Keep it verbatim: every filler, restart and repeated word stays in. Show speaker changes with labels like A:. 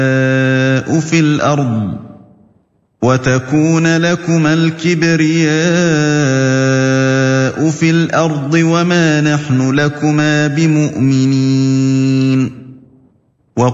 A: في الأرض وتكون لكما الكبرياء في الأرض وما نحن لكما بمؤمنين